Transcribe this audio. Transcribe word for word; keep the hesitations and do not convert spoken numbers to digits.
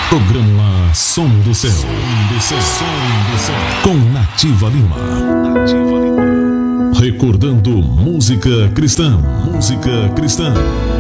Programa Som do Céu. Som do Céu. Som do Céu. Com Nativa Lima. Nativa Lima. Recordando música cristã. Música cristã.